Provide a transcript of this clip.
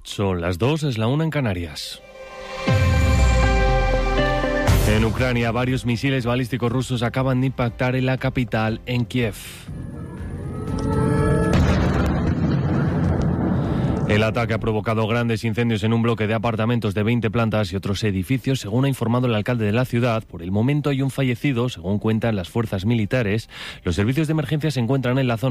Son las 2, es la 1 en Canarias. En Ucrania, varios misiles balísticos rusos acaban de impactar en la capital, en Kiev. El ataque ha provocado grandes incendios en un bloque de apartamentos de 20 plantas y otros edificios, según ha informado el alcalde de la ciudad. Por el momento hay un fallecido, según cuentan las fuerzas militares. Los servicios de emergencia se encuentran en la zona